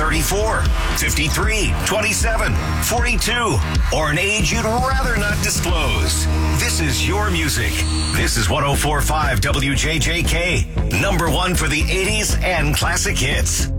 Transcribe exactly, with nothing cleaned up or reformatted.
thirty-four, fifty-three, twenty-seven, forty-two, or an age you'd rather not disclose. This is your music. This is one oh four point five W J J K, number one for the eighties and classic hits.